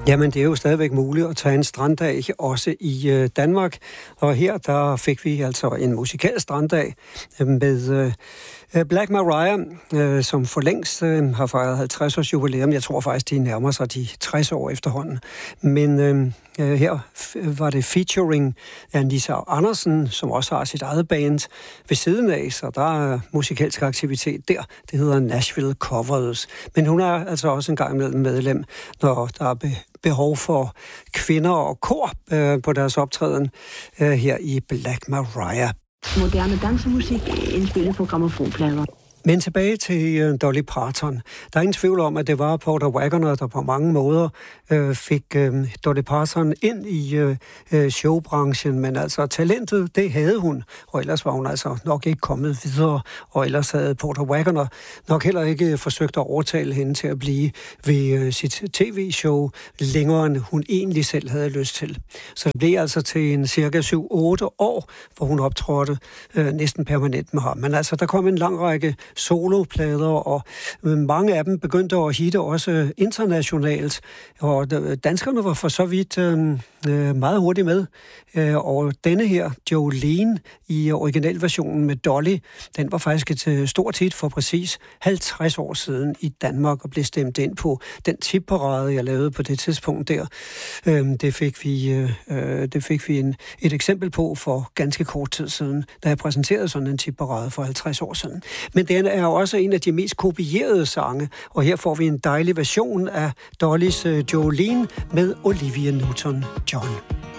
Jamen, det er jo stadigvæk muligt at tage en stranddag, også i Danmark. Og her, der fik vi altså en musikalsk stranddag med Black Mariah, som for længst har fejret 50 års jubilæum. Jeg tror faktisk, de nærmer sig de 60 år efterhånden. Men her var det featuring Anissa Andersen, som også har sit eget band ved siden af, så der er musikalsk aktivitet der. Det hedder Nashville Covers. Men hun er altså også en gang imellem medlem, når der er behov for kvinder og kor på deres optræden her i Black Mariah. Moderne dansemusik indspillet på grammofonplader. Men tilbage til Dolly Parton. Der er ingen tvivl om, at det var Porter Wagoner, der på mange måder fik Dolly Parton ind i showbranchen, men altså talentet, det havde hun, og ellers var hun altså nok ikke kommet videre, og ellers havde Porter Wagoner nok heller ikke forsøgt at overtale hende til at blive ved sit tv-show længere, end hun egentlig selv havde lyst til. Så det blev altså til en cirka 7-8 år, hvor hun optrådte næsten permanent med ham. Men altså, der kom en lang række soloplader, og mange af dem begyndte at hitte også internationalt, og danskerne var for så vidt meget hurtigt med. Og denne her, Jolene, i originalversionen med Dolly, den var faktisk et stort hit for præcis 50 år siden i Danmark, og blev stemt ind på den tipparade, jeg lavede på det tidspunkt der. Det fik vi et eksempel på for ganske kort tid siden, da jeg præsenterede sådan en tipparade for 50 år siden. Men den er også en af de mest kopierede sange, og her får vi en dejlig version af Dollys Jolene med Olivia Newton-John.